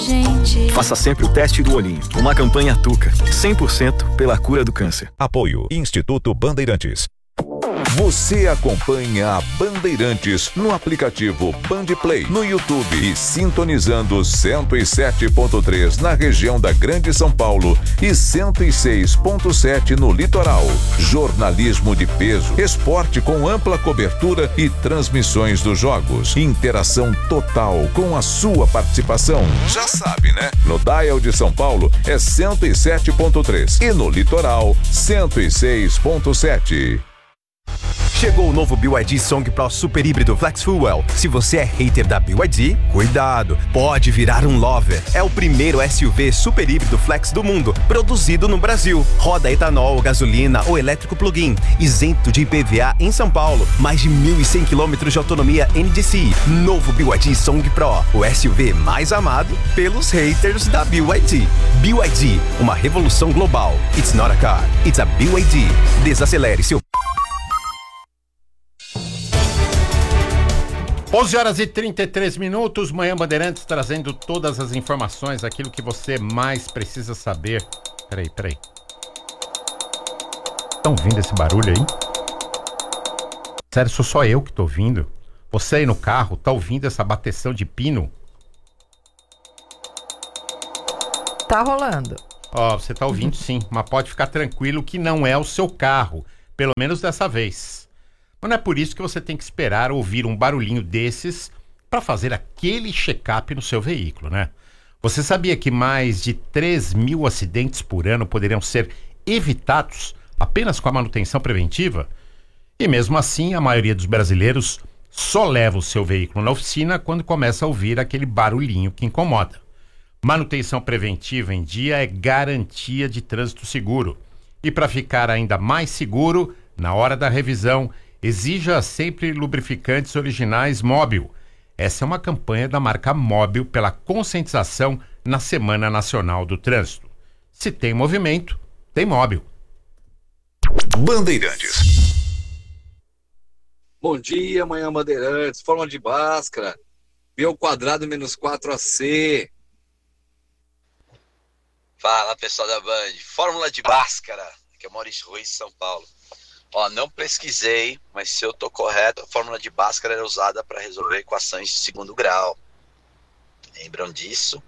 gente. Faça sempre o teste do olhinho. Uma campanha Tuca. 100% pela cura do câncer. Apoio Instituto Bandeirantes. Você acompanha a Bandeirantes no aplicativo Bandplay, no YouTube e sintonizando 107.3 na região da Grande São Paulo e 106.7 no litoral. Jornalismo de peso, esporte com ampla cobertura e transmissões dos jogos. Interação total com a sua participação. Já sabe, né? No dial de São Paulo é 107.3 e no litoral 106.7. Chegou o novo BYD Song Pro Super Híbrido Flex Fuel. Se você é hater da BYD, cuidado, pode virar um lover. É o primeiro SUV super híbrido flex do mundo, produzido no Brasil. Roda etanol, gasolina ou elétrico plug-in, isento de IPVA em São Paulo. Mais de 1.100 km de autonomia NDC. Novo BYD Song Pro, o SUV mais amado pelos haters da BYD. BYD, uma revolução global. It's not a car, it's a BYD. Desacelere seu... 11h33, Manhã Bandeirantes, trazendo todas as informações, aquilo que você mais precisa saber. Peraí. Estão ouvindo esse barulho aí? Sério, sou só eu que tô ouvindo? Você aí no carro, tá ouvindo essa bateção de pino? Tá rolando. Ó, você tá ouvindo sim, mas pode ficar tranquilo que não é o seu carro, pelo menos dessa vez. Mas não é por isso que você tem que esperar ouvir um barulhinho desses para fazer aquele check-up no seu veículo, né? Você sabia que mais de 3.000 acidentes por ano poderiam ser evitados apenas com a manutenção preventiva? E mesmo assim, a maioria dos brasileiros só leva o seu veículo na oficina quando começa a ouvir aquele barulhinho que incomoda. Manutenção preventiva em dia é garantia de trânsito seguro. E para ficar ainda mais seguro, na hora da revisão, exija sempre lubrificantes originais Móbil. Essa é uma campanha da marca Móbil pela conscientização na Semana Nacional do Trânsito. Se tem movimento, tem Móbil. Bandeirantes. Bom dia, Manhã Bandeirantes. Fórmula de Bhaskara. B ao quadrado menos 4AC. Fala, pessoal da Band. Fórmula de Bhaskara, que é o Maurício Ruiz, São Paulo. Ó, não pesquisei, mas se eu tô correto, a fórmula de Bhaskara era usada para resolver equações de segundo grau. Lembram disso?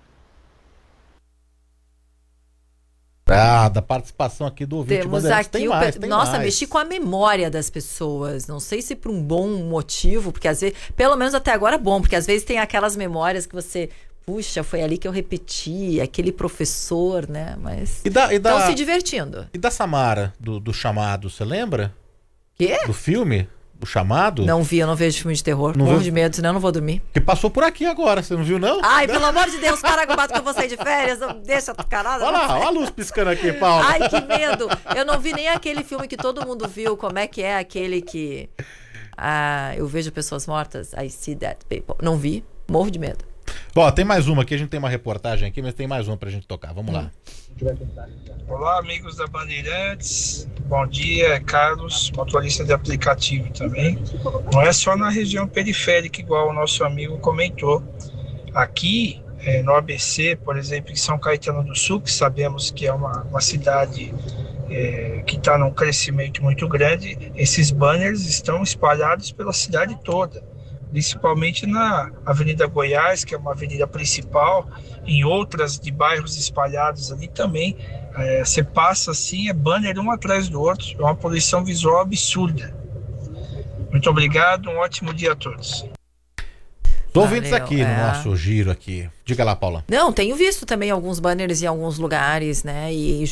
Da participação aqui do ouvinte. Temos aqui tem mais. Mexi com a memória das pessoas. Não sei se por um bom motivo, porque às vezes, pelo menos até agora é bom, porque às vezes tem aquelas memórias que você... Puxa, foi ali que eu repeti, aquele professor, né? Mas estão se divertindo. E da Samara, do Chamado, você lembra? Quê? Do filme, O Chamado? Não vi, eu não vejo filme de terror. Morro de medo, senão eu não vou dormir. Que passou por aqui agora, você não viu, não? Ai, pelo amor de Deus, para com o que eu vou sair de férias, não deixa tu caralho. Olha lá, olha a luz piscando aqui, Paulo. Ai, que medo. Eu não vi nem aquele filme que todo mundo viu, como é que é aquele que... eu vejo pessoas mortas, I see dead people. Não vi, morro de medo. Ó, tem mais uma aqui, a gente tem uma reportagem aqui, mas tem mais uma pra gente tocar, vamos lá. Olá, amigos da Bandeirantes, bom dia, é Carlos, motorista de aplicativo também. Não é só na região periférica, igual o nosso amigo comentou. Aqui, no ABC, por exemplo, em São Caetano do Sul, que sabemos que é uma cidade que está num crescimento muito grande, esses banners estão espalhados pela cidade toda. Principalmente na Avenida Goiás, que é uma avenida principal, em outras de bairros espalhados ali também, você passa assim, é banner um atrás do outro, é uma poluição visual absurda. Muito obrigado, um ótimo dia a todos. Tô ouvindo isso aqui no nosso giro aqui. Diga lá, Paula. Não, tenho visto também alguns banners em alguns lugares, né, e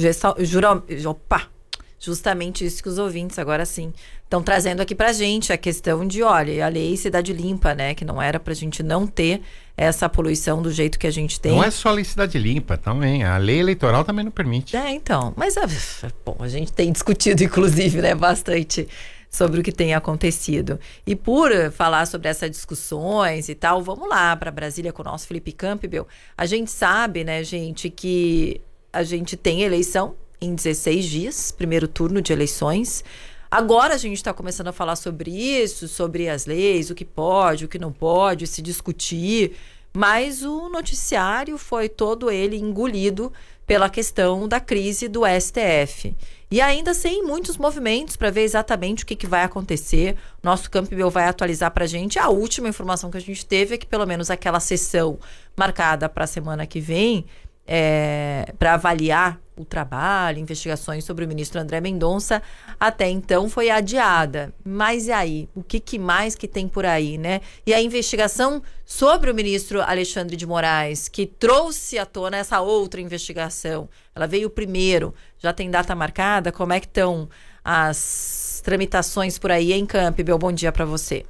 justamente isso que os ouvintes agora sim estão trazendo aqui pra gente, a questão de, olha, a lei Cidade Limpa, né, que não era pra gente não ter essa poluição do jeito que a gente tem. Não é só a lei Cidade Limpa, também, a lei eleitoral também não permite. Então, mas bom, a gente tem discutido, inclusive, né, bastante sobre o que tem acontecido. E por falar sobre essas discussões e tal, vamos lá pra Brasília com o nosso Felipe Campbell. A gente sabe, né, gente, que a gente tem eleição em 16 dias, primeiro turno de eleições. Agora a gente está começando a falar sobre isso, sobre as leis, o que pode, o que não pode, se discutir. mas o noticiário foi todo ele engolido pela questão da crise do STF. E ainda sem muitos movimentos para ver exatamente o que vai acontecer. Nosso Campbell vai atualizar para a gente. A última informação que a gente teve é que pelo menos aquela sessão marcada para a semana que vem, para avaliar o trabalho, investigações sobre o ministro André Mendonça, até então foi adiada. Mas e aí? O que mais que tem por aí, né? E a investigação sobre o ministro Alexandre de Moraes, que trouxe à tona essa outra investigação. Ela veio primeiro, já tem data marcada? Como é que estão as tramitações por aí, hein, Campbell? Bom dia para você.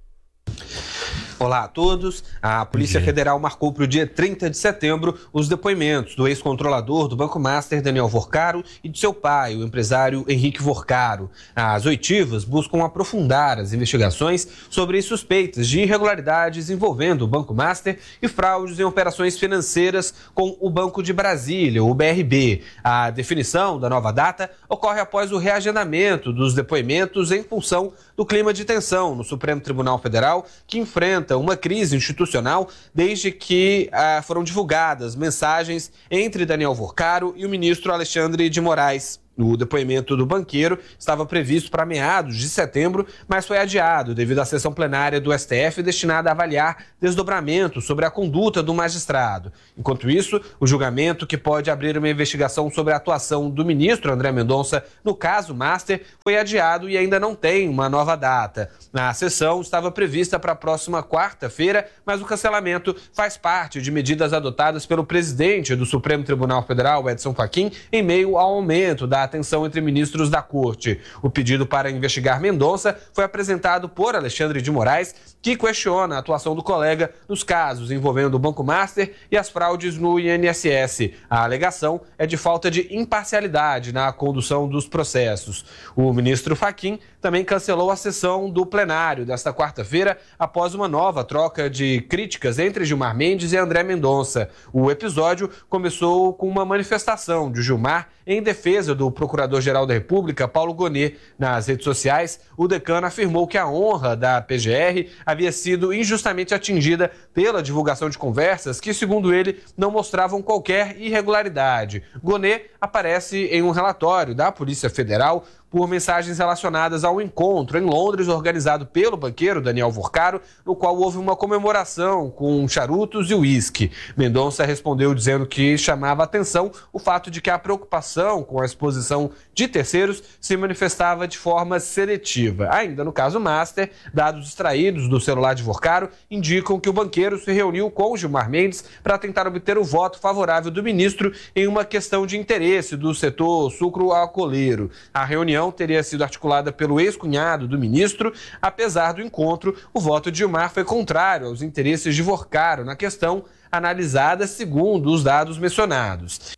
Olá a todos. A Polícia Federal marcou para o dia 30 de setembro os depoimentos do ex-controlador do Banco Master, Daniel Vorcaro, e de seu pai, o empresário Henrique Vorcaro. As oitivas buscam aprofundar as investigações sobre suspeitas de irregularidades envolvendo o Banco Master e fraudes em operações financeiras com o Banco de Brasília, o BRB. A definição da nova data ocorre após o reagendamento dos depoimentos em função do clima de tensão no Supremo Tribunal Federal, que enfrenta uma crise institucional desde que foram divulgadas mensagens entre Daniel Vorcaro e o ministro Alexandre de Moraes. O depoimento do banqueiro estava previsto para meados de setembro, mas foi adiado devido à sessão plenária do STF destinada a avaliar desdobramentos sobre a conduta do magistrado. Enquanto isso, o julgamento, que pode abrir uma investigação sobre a atuação do ministro André Mendonça no caso Master, foi adiado e ainda não tem uma nova data. A sessão estava prevista para a próxima quarta-feira, mas o cancelamento faz parte de medidas adotadas pelo presidente do Supremo Tribunal Federal, Edson Fachin, em meio ao aumento da tensão entre ministros da corte. O pedido para investigar Mendonça foi apresentado por Alexandre de Moraes, que questiona a atuação do colega nos casos envolvendo o Banco Master e as fraudes no INSS. A alegação é de falta de imparcialidade na condução dos processos. O ministro Fachin também cancelou a sessão do plenário desta quarta-feira após uma nova troca de críticas entre Gilmar Mendes e André Mendonça. O episódio começou com uma manifestação de Gilmar em defesa do Procurador-Geral da República, Paulo Gonet. Nas redes sociais, o decano afirmou que a honra da PGR havia sido injustamente atingida pela divulgação de conversas que, segundo ele, não mostravam qualquer irregularidade. Gonet aparece em um relatório da Polícia Federal por mensagens relacionadas ao encontro em Londres organizado pelo banqueiro Daniel Vorcaro, no qual houve uma comemoração com charutos e uísque. Mendonça respondeu dizendo que chamava atenção o fato de que a preocupação com a exposição de terceiros se manifestava de forma seletiva. Ainda no caso Master, dados extraídos do celular de Vorcaro indicam que o banqueiro se reuniu com Gilmar Mendes para tentar obter o voto favorável do ministro em uma questão de interesse do setor sucro-alcooleiro. A reunião teria sido articulada pelo ex-cunhado do ministro. Apesar do encontro, o voto de Gilmar foi contrário aos interesses de Vorcaro na questão analisada segundo os dados mencionados.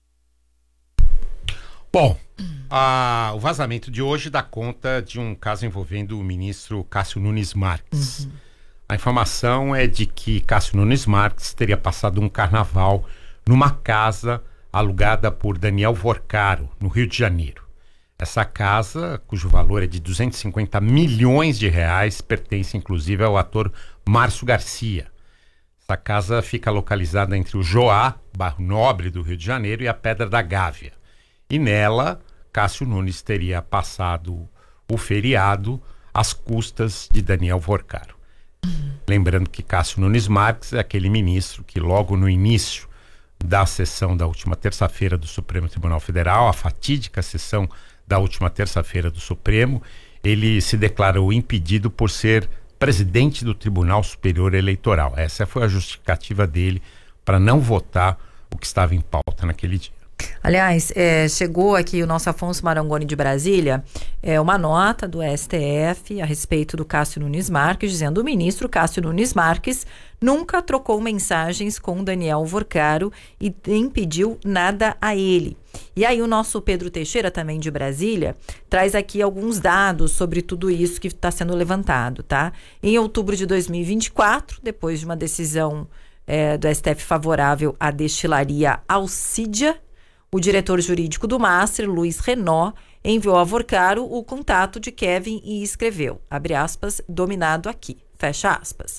Bom, o vazamento de hoje dá conta de um caso envolvendo o ministro Cássio Nunes Marques. A informação é de que Cássio Nunes Marques teria passado um carnaval numa casa alugada por Daniel Vorcaro, no Rio de Janeiro. Essa casa, cujo valor é de 250 milhões de reais, pertence inclusive ao ator Márcio Garcia. Essa casa fica localizada entre o Joá, bairro Nobre do Rio de Janeiro, e a Pedra da Gávea. E nela, Cássio Nunes teria passado o feriado às custas de Daniel Vorcaro. Lembrando que Cássio Nunes Marques é aquele ministro que logo no início da sessão da última terça-feira do Supremo Tribunal Federal, a fatídica sessão da última terça-feira do Supremo, ele se declarou impedido por ser presidente do Tribunal Superior Eleitoral. Essa foi a justificativa dele para não votar o que estava em pauta naquele dia. Aliás, chegou aqui o nosso Afonso Marangoni de Brasília, uma nota do STF a respeito do Cássio Nunes Marques, dizendo que o ministro Cássio Nunes Marques nunca trocou mensagens com Daniel Vorcaro e nem pediu nada a ele. E aí o nosso Pedro Teixeira, também de Brasília, traz aqui alguns dados sobre tudo isso que está sendo levantado, tá? Em outubro de 2024, depois de uma decisão do STF favorável à destilaria Alcídia, o diretor jurídico do Master, Luiz Renaud, enviou a Vorcaro o contato de Kevin e escreveu, abre aspas, dominado aqui, fecha aspas.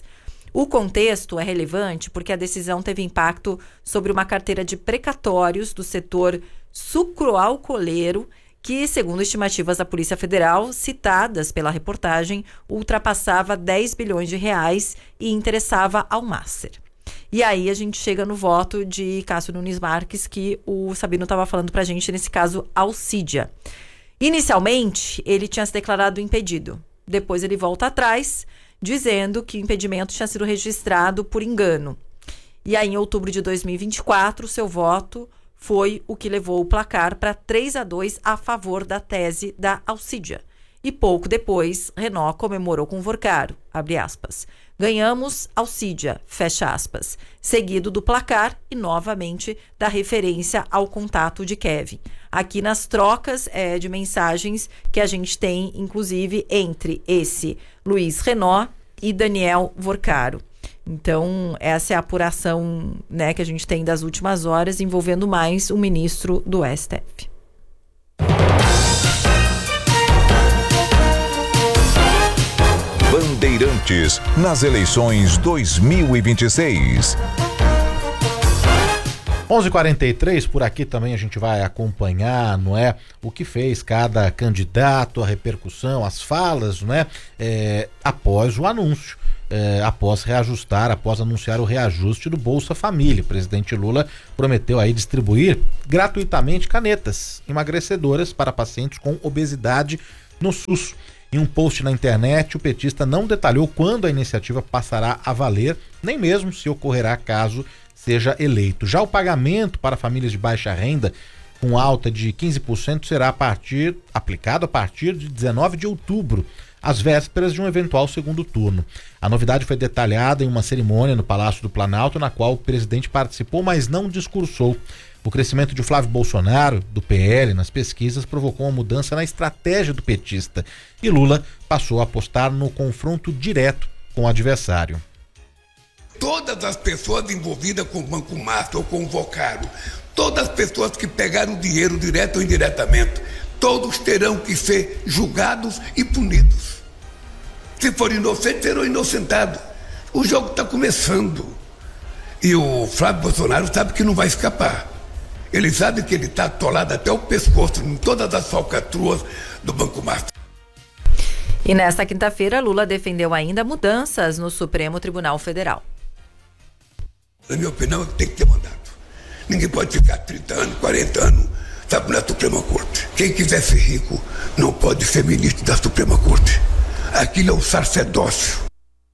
O contexto é relevante porque a decisão teve impacto sobre uma carteira de precatórios do setor sucroalcooleiro que, segundo estimativas da Polícia Federal, citadas pela reportagem, ultrapassava 10 bilhões de reais e interessava ao Master. E aí a gente chega no voto de Cássio Nunes Marques, que o Sabino estava falando para a gente, nesse caso, Alcídia. Inicialmente, ele tinha se declarado impedido. Depois ele volta atrás, dizendo que o impedimento tinha sido registrado por engano. E aí, em outubro de 2024, seu voto foi o que levou o placar para 3-2 a favor da tese da Alcídia. E pouco depois, Renault comemorou com Vorcaro, abre aspas. Ganhamos Alcídia, fecha aspas. Seguido do placar e, novamente, da referência ao contato de Kevin. Aqui nas trocas de mensagens que a gente tem, inclusive, entre esse Luiz Renault e Daniel Vorcaro. Então, essa é a apuração, né, que a gente tem das últimas horas, envolvendo mais o ministro do STF. Bandeirantes nas eleições 2026. 11h43, por aqui também a gente vai acompanhar, não é, o que fez cada candidato, a repercussão, as falas, não é, após o anúncio. Após anunciar o reajuste do Bolsa Família. O presidente Lula prometeu aí distribuir gratuitamente canetas emagrecedoras para pacientes com obesidade no SUS. Em um post na internet, o petista não detalhou quando a iniciativa passará a valer, nem mesmo se ocorrerá caso seja eleito. Já o pagamento para famílias de baixa renda, com alta de 15%, será aplicado a partir de 19 de outubro, às vésperas de um eventual segundo turno. A novidade foi detalhada em uma cerimônia no Palácio do Planalto, na qual o presidente participou, mas não discursou. O crescimento de Flávio Bolsonaro, do PL, nas pesquisas, provocou uma mudança na estratégia do petista. E Lula passou a apostar no confronto direto com o adversário. Todas as pessoas envolvidas com o Banco Master ou com o Vorcaro, todas as pessoas que pegaram dinheiro direto ou indiretamente, todos terão que ser julgados e punidos. Se for inocente, serão inocentados. O jogo está começando. E o Flávio Bolsonaro sabe que não vai escapar. Ele sabe que ele está atolado até o pescoço em todas as falcatruas do Banco Master. E nesta quinta-feira, Lula defendeu ainda mudanças no Supremo Tribunal Federal. Na minha opinião, tem que ter mandato. Ninguém pode ficar 30 anos, 40 anos, sabe, na Suprema Corte. Quem quiser ser rico não pode ser ministro da Suprema Corte. Aquilo é um sacerdócio.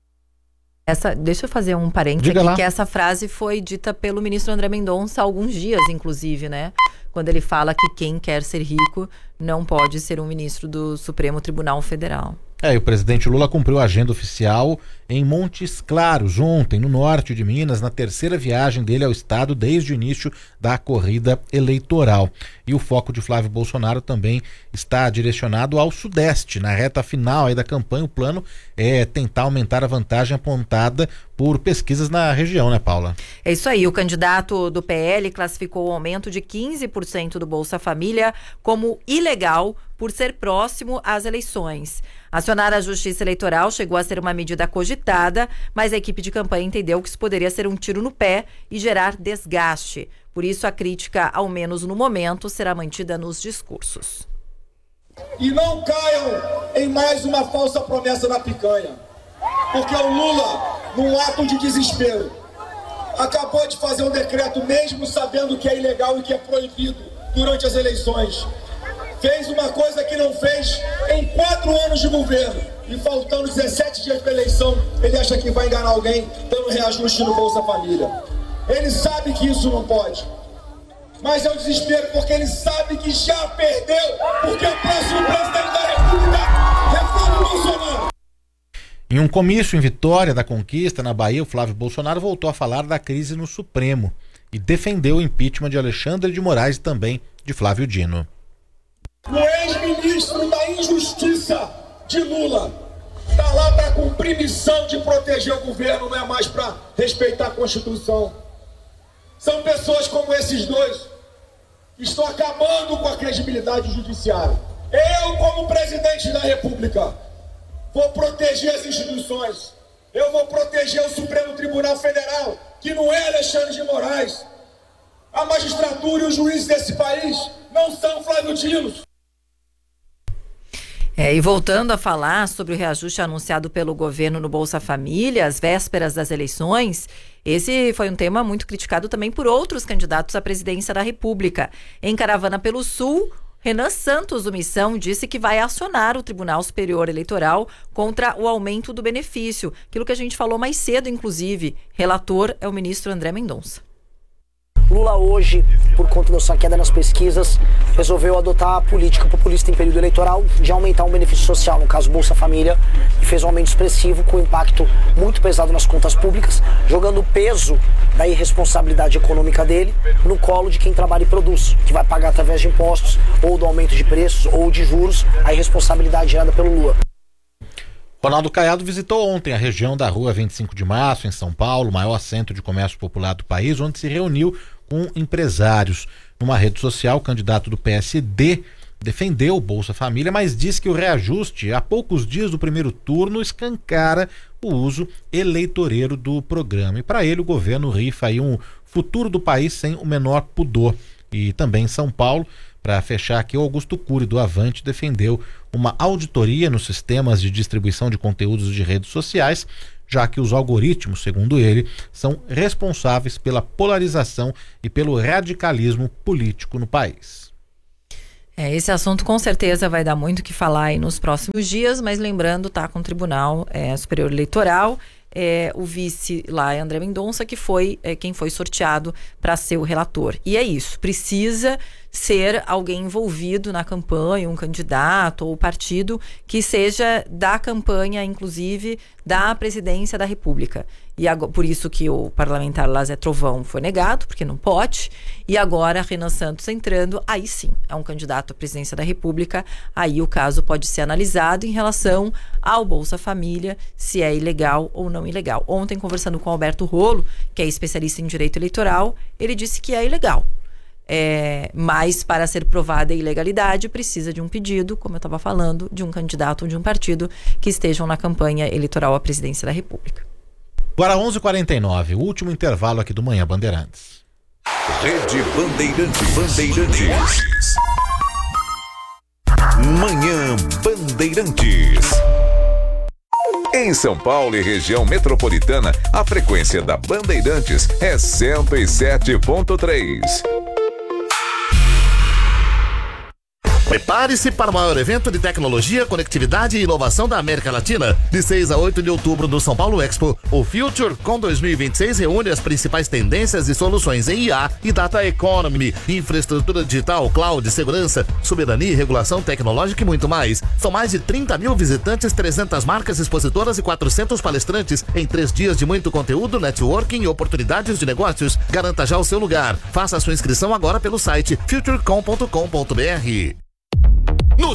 Deixa eu fazer um parênteses aqui, que essa frase foi dita pelo ministro André Mendonça há alguns dias, inclusive, né? Quando ele fala que quem quer ser rico não pode ser um ministro do Supremo Tribunal Federal. E o presidente Lula cumpriu a agenda oficial em Montes Claros, ontem, no norte de Minas, na terceira viagem dele ao estado desde o início da corrida eleitoral. E o foco de Flávio Bolsonaro também está direcionado ao sudeste. Na reta final aí da campanha, o plano é tentar aumentar a vantagem apontada por pesquisas na região, né, Paula? É isso aí. O candidato do PL classificou o aumento de 15% do Bolsa Família como ilegal por ser próximo às eleições. Acionar a Justiça Eleitoral chegou a ser uma medida cogitada, mas a equipe de campanha entendeu que isso poderia ser um tiro no pé e gerar desgaste. Por isso, a crítica, ao menos no momento, será mantida nos discursos. E não caiam em mais uma falsa promessa da picanha, porque o Lula, num ato de desespero, acabou de fazer um decreto, mesmo sabendo que é ilegal e que é proibido durante as eleições. Fez uma coisa que não fez em 4 anos de governo. E faltando 17 dias para a eleição, ele acha que vai enganar alguém dando reajuste no Bolsa Família. Ele sabe que isso não pode. Mas é o desespero porque ele sabe que já perdeu. Porque o próximo presidente da República é Flávio Bolsonaro. Em um comício em Vitória da Conquista, na Bahia, o Flávio Bolsonaro voltou a falar da crise no Supremo e defendeu o impeachment de Alexandre de Moraes e também de Flávio Dino. O ex-ministro da Injustiça de Lula está lá para cumprir missão de proteger o governo, não é mais para respeitar a Constituição. São pessoas como esses dois que estão acabando com a credibilidade do judiciário. Eu, como presidente da República, vou proteger as instituições. Eu vou proteger o Supremo Tribunal Federal, que não é Alexandre de Moraes. A magistratura e os juízes desse país não são Flávio. E voltando a falar sobre o reajuste anunciado pelo governo no Bolsa Família, às vésperas das eleições, esse foi um tema muito criticado também por outros candidatos à presidência da República. Em Caravana pelo Sul, Renan Santos, do Missão, disse que vai acionar o Tribunal Superior Eleitoral contra o aumento do benefício. Aquilo que a gente falou mais cedo, inclusive. Relator é o ministro André Mendonça. Lula hoje, por conta da sua queda nas pesquisas, resolveu adotar a política populista em período eleitoral de aumentar o benefício social, no caso Bolsa Família, e fez um aumento expressivo com impacto muito pesado nas contas públicas, jogando o peso da irresponsabilidade econômica dele no colo de quem trabalha e produz, que vai pagar através de impostos, ou do aumento de preços, ou de juros, a irresponsabilidade gerada pelo Lula. Ronaldo Caiado visitou ontem a região da Rua 25 de Março, em São Paulo, maior centro de comércio popular do país, onde se reuniu com empresários. Numa rede social, o candidato do PSD defendeu o Bolsa Família, mas disse que o reajuste, a poucos dias do primeiro turno, escancara o uso eleitoreiro do programa. E para ele, o governo rifa aí um futuro do país sem o menor pudor. E também em São Paulo, para fechar aqui, o Augusto Cury, do Avante, defendeu uma auditoria nos sistemas de distribuição de conteúdos de redes sociais, já que os algoritmos, segundo ele, são responsáveis pela polarização e pelo radicalismo político no país. Esse assunto com certeza vai dar muito o que falar aí nos próximos dias, mas lembrando, tá com o Tribunal Superior Eleitoral, o vice lá é André Mendonça, que foi quem foi sorteado para ser o relator. E é isso, precisa ser alguém envolvido na campanha, um candidato ou partido que seja da campanha, inclusive, da presidência da República. E por isso que o parlamentar lá Zé Trovão foi negado, porque não pode. E agora Renan Santos entrando, aí sim, é um candidato à presidência da República. Aí o caso pode ser analisado em relação ao Bolsa Família, se é ilegal ou não ilegal. Ontem, conversando com o Alberto Rolo, que é especialista em direito eleitoral, ele disse que é ilegal. Mas para ser provada a ilegalidade precisa de um pedido, como eu estava falando, de um candidato ou de um partido que estejam na campanha eleitoral à presidência da República. Agora 11h49, o último intervalo aqui do Manhã Bandeirantes. Rede Bandeirantes. Manhã Bandeirantes. Em São Paulo e região metropolitana, a frequência da Bandeirantes é 107.3. Prepare-se para o maior evento de tecnologia, conectividade e inovação da América Latina. De 6 a 8 de outubro no São Paulo Expo, o FutureCon 2026 reúne as principais tendências e soluções em IA e Data Economy, infraestrutura digital, cloud, segurança, soberania e regulação tecnológica e muito mais. São mais de 30 mil visitantes, 300 marcas expositoras e 400 palestrantes em 3 dias de muito conteúdo, networking e oportunidades de negócios. Garanta já o seu lugar. Faça a sua inscrição agora pelo site futurecon.com.br.